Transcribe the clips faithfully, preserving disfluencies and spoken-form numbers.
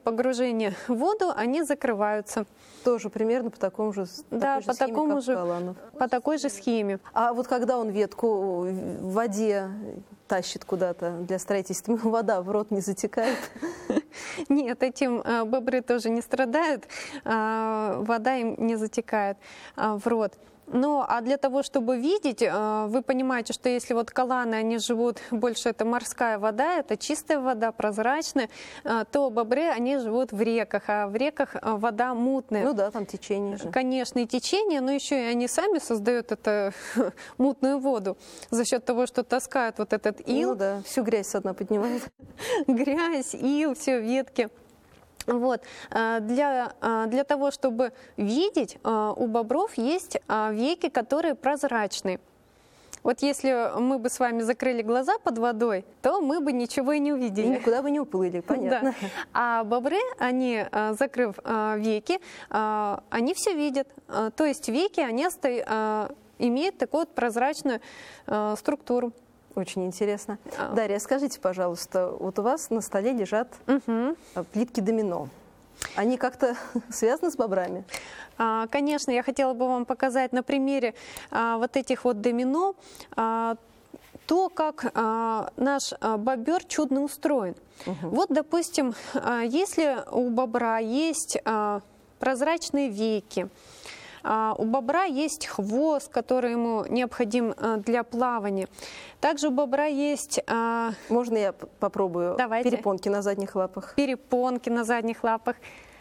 погружения в воду они закрываются. Тоже примерно по такому же, Да, такой же по схеме, такому как же, Каланов. по такой же схеме. А вот когда он ветку в воде тащит куда-то для строительства, вода в рот не затекает? Нет, этим э, бобры тоже не страдают, э, вода им не затекает э, в рот. Ну, а для того, чтобы видеть, э, вы понимаете, что если вот каланы, они живут, больше это морская вода, это чистая вода, прозрачная, э, то бобры, они живут в реках, а в реках э, вода мутная. Ну да, там течение же. Конечно, и течение, но еще и они сами создают эту мутную воду за счет того, что таскают вот этот ил. Ну да, всю грязь со дна поднимают. Грязь, ил, все, ветки. Вот. Для, для того, чтобы видеть, у бобров есть веки, которые прозрачные. Вот если мы бы с вами закрыли глаза под водой, то мы бы ничего и не увидели. И никуда бы не уплыли, понятно. Да. А бобры, они, закрыв веки, они все видят. То есть веки, они имеют такую вот прозрачную структуру. Очень интересно. А. Дарья, скажите, пожалуйста, вот у вас на столе лежат Угу. плитки домино. Они как-то связаны с бобрами? А, конечно, я хотела бы вам показать на примере а, вот этих вот домино а, то, как а, наш а, бобер чудно устроен. Угу. Вот, допустим, а, если у бобра есть а, прозрачные веки, а, у бобра есть хвост, который ему необходим а, для плавания. Также у бобра есть... А... Можно я попробую? Давайте. Перепонки на задних лапах. Перепонки на задних лапах.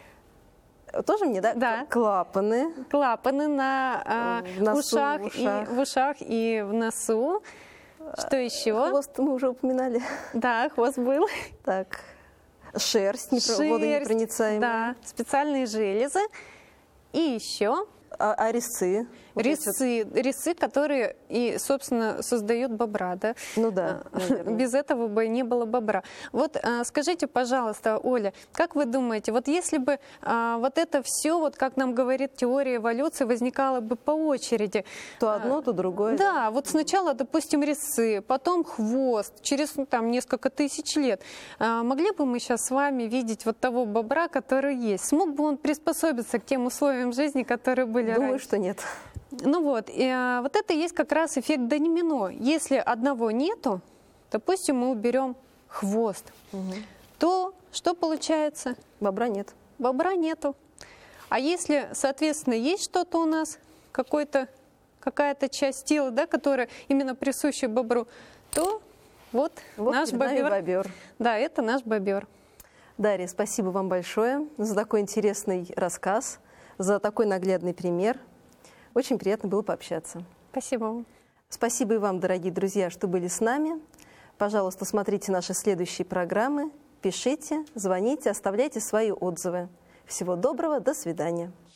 Тоже мне, да? Да. Клапаны. Клапаны на а, в носу, ушах, в ушах. И, в ушах и в носу. Что еще? Хвост мы уже упоминали. Да, хвост был. Так. Шерсть, не Шерсть, водонепроницаемая. Да, специальные железы. И еще... А, а резцы? Вот резцы, вот. резцы, которые и, собственно, создают бобра, да? Ну да, наверное. Без этого бы не было бобра. Вот а, скажите, пожалуйста, Оля, как вы думаете, вот если бы а, вот это все, вот как нам говорит теория эволюции, возникало бы по очереди? То одно, то другое. Да, да, вот сначала, допустим, резцы, потом хвост, через ну, там несколько тысяч лет. А, могли бы мы сейчас с вами видеть вот того бобра, который есть? Смог бы он приспособиться к тем условиям жизни, которые были Думаю, раньше? что нет. Ну вот, и, а, вот это и есть как раз эффект домино. Если одного нету, допустим, мы уберем хвост, угу. то что получается? Бобра нет. Бобра нету. А если, соответственно, есть что-то у нас, какой-то, какая-то часть тела, да, которая именно присуща бобру, то вот, вот наш бобер. бобер. Да, это наш бобер. Дарья, спасибо вам большое за такой интересный рассказ, за такой наглядный пример. Очень приятно было пообщаться. Спасибо вам. Спасибо и вам, дорогие друзья, что были с нами. Пожалуйста, смотрите наши следующие программы, пишите, звоните, оставляйте свои отзывы. Всего доброго, до свидания.